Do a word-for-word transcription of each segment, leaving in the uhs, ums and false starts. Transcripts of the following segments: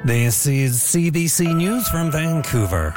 This is C B C News from Vancouver.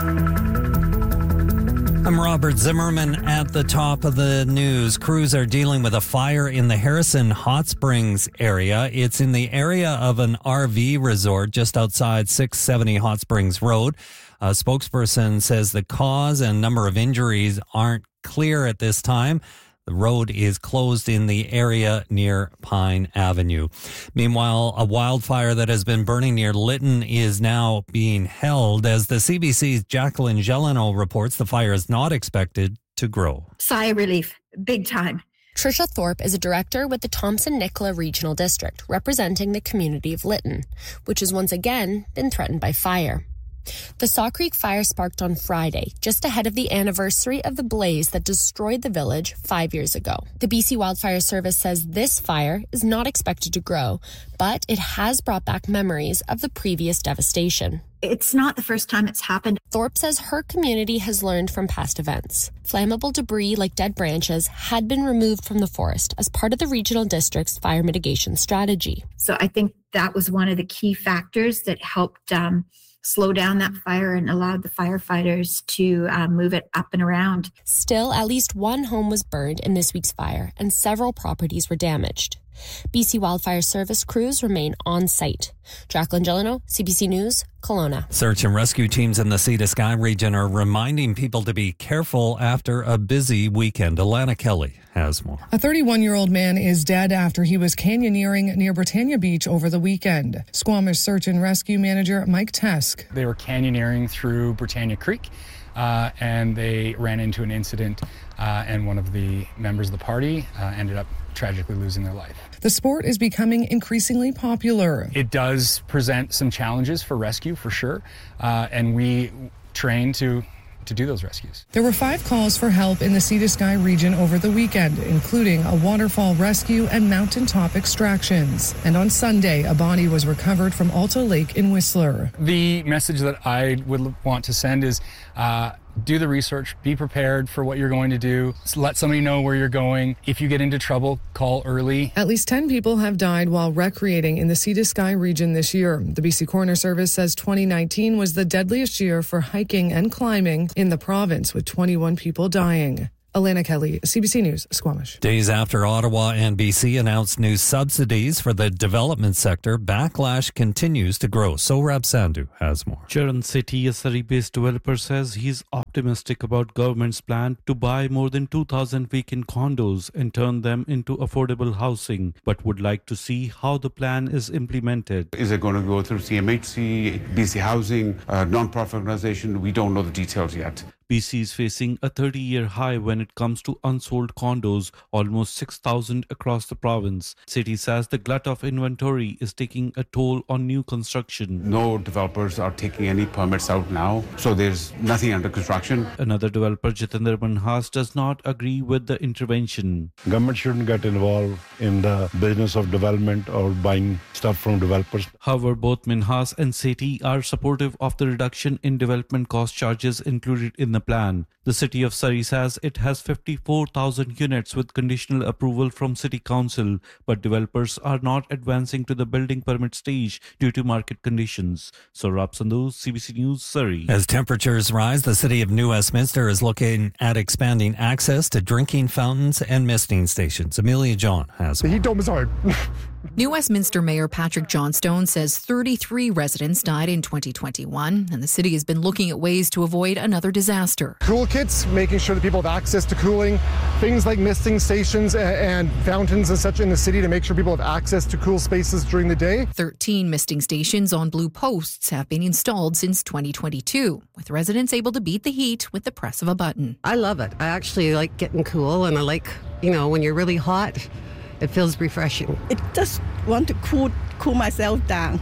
I'm Robert Zimmerman at the top of the news. Crews are dealing with a fire in the Harrison Hot Springs area. It's in the area of an R V resort just outside six seventy Hot Springs Road. A spokesperson says the cause and number of injuries aren't clear at this time. The road is closed in the area near Pine Avenue. Meanwhile, a wildfire that has been burning near Lytton is now being held. As the C B C's Jacqueline Gelano reports, the fire is not expected to grow. Sigh of relief, big time. Trisha Thorpe is a director with the Thompson-Nicola Regional District, representing the community of Lytton, which has once again been threatened by fire. The Saw Creek fire sparked on Friday, just ahead of the anniversary of the blaze that destroyed the village five years ago. The B C Wildfire Service says this fire is not expected to grow, but it has brought back memories of the previous devastation. It's not the first time it's happened. Thorpe says her community has learned from past events. Flammable debris like dead branches had been removed from the forest as part of the regional district's fire mitigation strategy. So I think that was one of the key factors that helped um, slow down that fire and allowed the firefighters to uh, move it up and around. Still, at least one home was burned in this week's fire and several properties were damaged. B C Wildfire Service crews remain on site. Jacqueline Gelano, C B C News, Kelowna. Search and rescue teams in the Sea to Sky region are reminding people to be careful after a busy weekend. Alana Kelly has more. A thirty-one-year-old man is dead after he was canyoneering near Britannia Beach over the weekend. Squamish Search and Rescue Manager Mike Tesk. They were canyoneering through Britannia Creek uh, and they ran into an incident uh, and one of the members of the party uh, ended up tragically losing their life. The sport is becoming increasingly popular. It does present some challenges for rescue, for sure, uh, and we train to to do those rescues. There were five calls for help in the Sea to Sky region over the weekend, including a waterfall rescue and mountaintop extractions. And on Sunday, a body was recovered from Alta Lake in Whistler. The message that I would want to send is uh, do the research, be prepared for what you're going to do, let somebody know where you're going. If you get into trouble, call early. At least ten people have died while recreating in the Sea to Sky region this year. The B C Coroner Service says twenty nineteen was the deadliest year for hiking and climbing in the province, with twenty-one people dying. Alana Kelly, C B C News, Squamish. Days after Ottawa and B C announced new subsidies for the development sector, backlash continues to grow. Sohrab Sandhu has more. Charan Sethi, a Surrey-based developer, says he's optimistic about government's plan to buy more than two thousand vacant condos and turn them into affordable housing, but would like to see how the plan is implemented. Is it going to go through C M H C, B C Housing, a non-profit organisation? We don't know the details yet. B C is facing a thirty-year high when it comes to unsold condos, almost six thousand across the province. City says the glut of inventory is taking a toll on new construction. No developers are taking any permits out now, so there's nothing under construction. Another developer, Jitendra Manhas, does not agree with the intervention. Government shouldn't get involved in the business of development or buying stuff from developers. However, both Minhas and Sethi are supportive of the reduction in development cost charges included in the plan. The city of Surrey says it has fifty-four thousand units with conditional approval from City Council, but developers are not advancing to the building permit stage due to market conditions. Sohrab Sandhu, C B C News, Surrey. As temperatures rise, the city of New Westminster is looking at expanding access to drinking fountains and misting stations. Amelia John has more. The heat dome is hard. New Westminster Mayor Patrick Johnstone says thirty-three residents died in twenty twenty-one, and the city has been looking at ways to avoid another disaster. Cool kits, making sure that people have access to cooling, things like misting stations and fountains and such in the city to make sure people have access to cool spaces during the day. thirteen misting stations on blue posts have been installed since twenty twenty-two, with residents able to beat the heat with the press of a button. I love it. I actually like getting cool, and I like, you know, when you're really hot, it feels refreshing. It just want to cool cool myself down.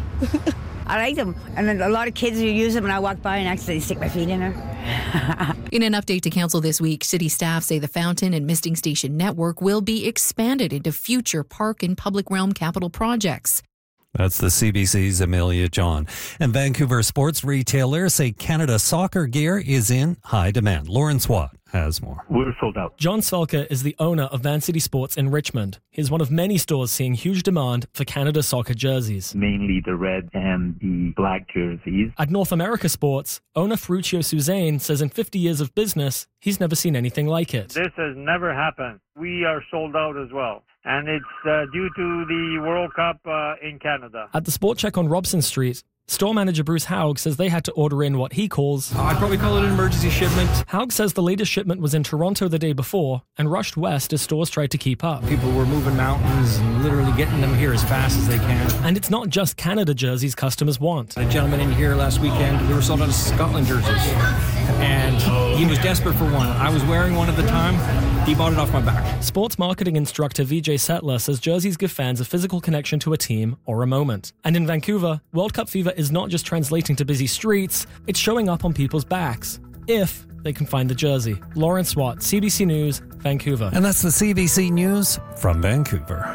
I like them, and a lot of kids who use them, and I walk by and accidentally stick my feet in there. In an update to council this week, city staff say the fountain and misting station network will be expanded into future park and public realm capital projects. That's the C B C's Amelia John. And Vancouver sports retailers say Canada Soccer gear is in high demand. Lauren Swat has more. We're sold out. John Svelka is the owner of Van City Sports in Richmond. He's one of many stores seeing huge demand for Canada soccer jerseys. Mainly the red and the black jerseys. At North America Sports, owner Ferruccio Suzanne says in fifty years of business, he's never seen anything like it. This has never happened. We are sold out as well. And it's uh, due to the World Cup uh, in Canada. At the Sport Check on Robson Street, store manager Bruce Haug says they had to order in what he calls... Uh, I'd probably call it an emergency shipment. Haug says the latest shipment was in Toronto the day before and rushed west as stores tried to keep up. People were moving mountains and literally getting them here as fast as they can. And it's not just Canada jerseys customers want. A gentleman in here last weekend, we were sold out of Scotland jerseys. And he was desperate for one. I was wearing one at the time. He bought it off my back. Sports marketing instructor Vijay Settler says jerseys give fans a physical connection to a team or a moment. And in Vancouver, World Cup fever is not just translating to busy streets, it's showing up on people's backs, if they can find the jersey. Lawrence Watt, C B C News, Vancouver. And that's the C B C News from Vancouver.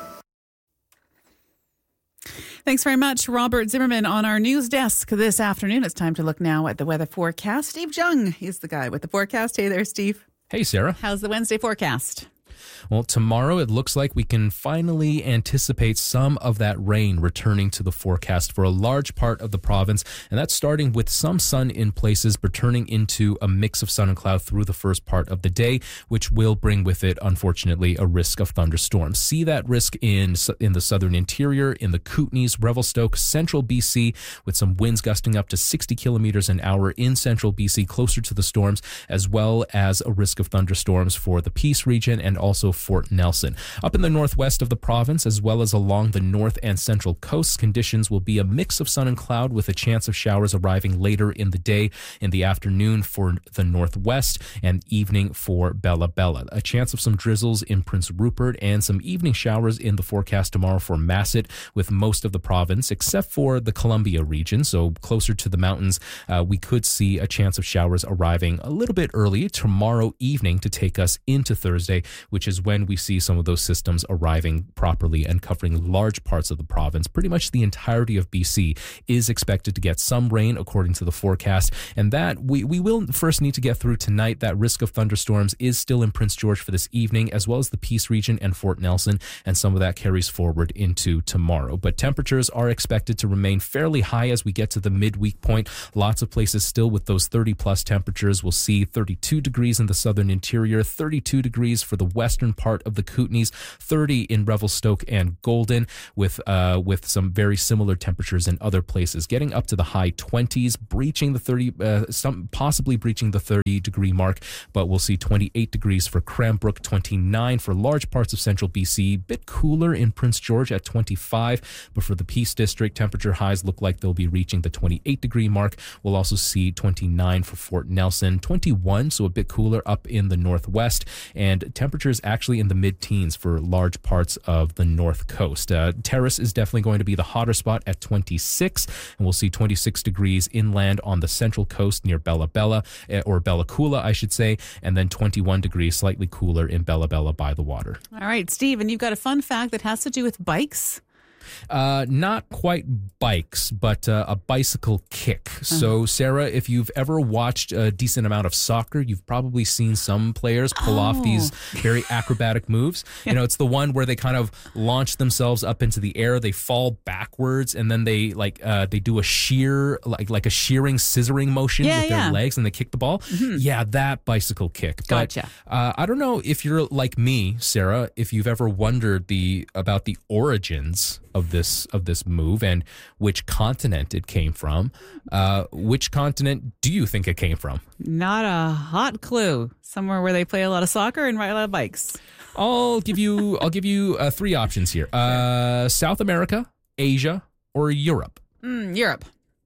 Thanks very much, Robert Zimmerman, on our news desk this afternoon. It's time to look now at the weather forecast. Steve Jung is the guy with the forecast. Hey there, Steve. Hey, Sarah. How's the Wednesday forecast? Well, tomorrow it looks like we can finally anticipate some of that rain returning to the forecast for a large part of the province, and that's starting with some sun in places, but turning into a mix of sun and cloud through the first part of the day, which will bring with it, unfortunately, a risk of thunderstorms. See that risk in in the southern interior, in the Kootenays, Revelstoke, central B C, with some winds gusting up to sixty kilometers an hour in central B C, closer to the storms, as well as a risk of thunderstorms for the Peace region and also Fort Nelson. Up in the northwest of the province, as well as along the north and central coasts, conditions will be a mix of sun and cloud with a chance of showers arriving later in the day, in the afternoon for the northwest, and evening for Bella Bella. A chance of some drizzles in Prince Rupert and some evening showers in the forecast tomorrow for Masset, with most of the province, except for the Columbia region, so closer to the mountains, uh, we could see a chance of showers arriving a little bit early tomorrow evening to take us into Thursday, which is when we see some of those systems arriving properly and covering large parts of the province. Pretty much the entirety of B C is expected to get some rain according to the forecast, and that we, we will first need to get through tonight. That risk of thunderstorms is still in Prince George for this evening, as well as the Peace region and Fort Nelson, and some of that carries forward into tomorrow. But temperatures are expected to remain fairly high as we get to the midweek point. Lots of places still with those thirty plus temperatures. We'll see thirty-two degrees in the southern interior, thirty-two degrees for the western part of the Kootenays, thirty in Revelstoke and Golden, with uh, with some very similar temperatures in other places, getting up to the high twenties, breaching the thirty, uh, some possibly breaching the thirty degree mark. But we'll see twenty-eight degrees for Cranbrook, twenty-nine for large parts of central B C, bit cooler in Prince George at twenty-five. But for the Peace District, temperature highs look like they'll be reaching the twenty-eight degree mark. We'll also see twenty-nine for Fort Nelson, twenty-one, so a bit cooler up in the northwest, and temperatures actually in the mid-teens for large parts of the north coast. Uh, Terrace is definitely going to be the hotter spot at twenty-six, and we'll see twenty-six degrees inland on the central coast near Bella Bella, or Bella Coola, I should say, and then twenty-one degrees, slightly cooler in Bella Bella by the water. All right, Steve, and you've got a fun fact that has to do with bikes. Uh, not quite bikes, but uh, a bicycle kick. Uh-huh. So, Sarah, if you've ever watched a decent amount of soccer, you've probably seen some players pull oh. off these very acrobatic moves. You know, it's the one where they kind of launch themselves up into the air, they fall backwards, and then they like uh, they do a shear, like like a shearing, scissoring motion yeah, with yeah. their legs, and they kick the ball. Mm-hmm. Yeah, that bicycle kick. Gotcha. But, uh, I don't know if you're like me, Sarah, if you've ever wondered the about the origins of this of this move and which continent it came from. Uh, which continent do you think it came from? Not a hot clue. Somewhere where they play a lot of soccer and ride a lot of bikes. I'll give you I'll give you uh, three options here: uh, South America, Asia, or Europe. Mm, Europe.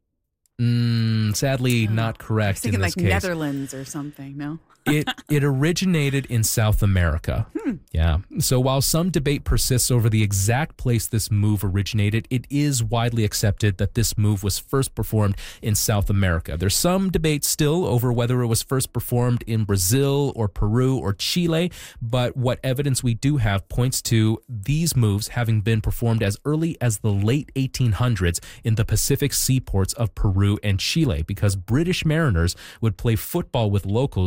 Mm, sadly, oh. not correct. I was thinking in this like case. Netherlands or something. No. it it originated in South America. Hmm. Yeah. So while some debate persists over the exact place this move originated, it is widely accepted that this move was first performed in South America. There's some debate still over whether it was first performed in Brazil or Peru or Chile, but what evidence we do have points to these moves having been performed as early as the late eighteen hundreds in the Pacific seaports of Peru and Chile, because British mariners would play football with locals while docking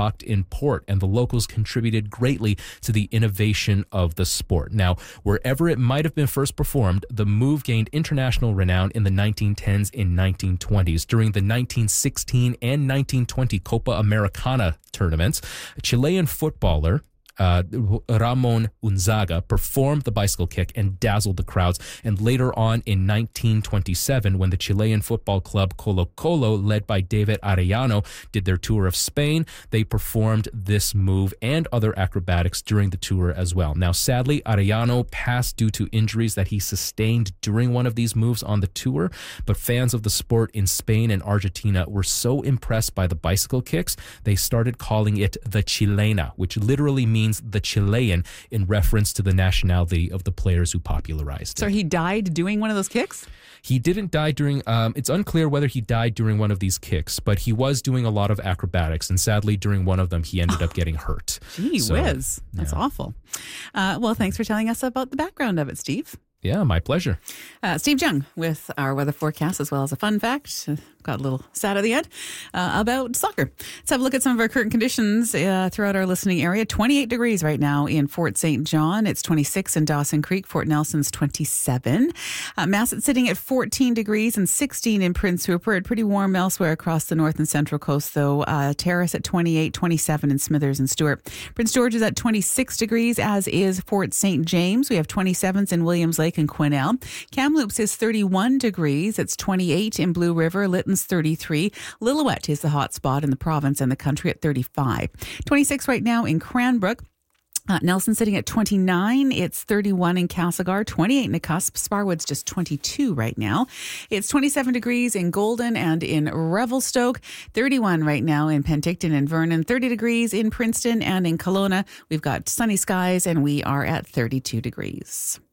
docked in port, and the locals contributed greatly to the innovation of the sport. Now, wherever it might have been first performed, the move gained international renown in the nineteen tens and nineteen twenties. During the nineteen sixteen and nineteen twenty Copa Americana tournaments, a Chilean footballer, Uh, Ramon Unzaga, performed the bicycle kick and dazzled the crowds. And later on in nineteen twenty-seven, when the Chilean football club Colo Colo, led by David Arellano, did their tour of Spain, they performed this move and other acrobatics during the tour as well. Now, sadly, Arellano passed due to injuries that he sustained during one of these moves on the tour, but fans of the sport in Spain and Argentina were so impressed by the bicycle kicks, they started calling it the Chilena, which literally means the Chilean, in reference to the nationality of the players who popularized it. So he died doing one of those kicks? He didn't die during, um, it's unclear whether he died during one of these kicks, but he was doing a lot of acrobatics, and sadly during one of them he ended up getting hurt. Gee So, whiz. That's yeah. awful. Uh, well, thanks for telling us about the background of it, Steve. Yeah, my pleasure. Uh, Steve Jung with our weather forecast, as well as a fun fact. Got a little sad at the end uh, about soccer. Let's have a look at some of our current conditions uh, throughout our listening area. twenty-eight degrees right now in Fort Saint John. It's twenty-six in Dawson Creek. Fort Nelson's twenty-seven. Uh, Masset sitting at fourteen degrees and sixteen in Prince Rupert. Pretty warm elsewhere across the north and central coast, though. Uh, Terrace at twenty-eight, twenty-seven in Smithers and Stewart. Prince George is at twenty-six degrees, as is Fort Saint James. We have twenty-sevens in Williams Lake and Quesnel. Kamloops is thirty-one degrees. It's twenty-eight in Blue River. Lytton's thirty-three. Lillooet is the hot spot in the province and the country at thirty-five. twenty-six right now in Cranbrook. Uh, Nelson sitting at twenty-nine. It's thirty-one in Castlegar, twenty-eight in the Cusp. Sparwood's just twenty-two right now. It's twenty-seven degrees in Golden and in Revelstoke, thirty-one right now in Penticton and Vernon, thirty degrees in Princeton and in Kelowna. We've got sunny skies and we are at thirty-two degrees.